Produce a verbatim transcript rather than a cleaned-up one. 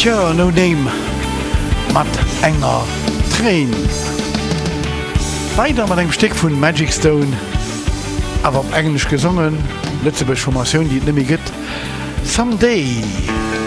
Tja, no name mat enger Train. Weiter mat eng Stick vun Magic Stone, aber op Englisch gesungen, letzte Information, die nimi gëtt. Someday.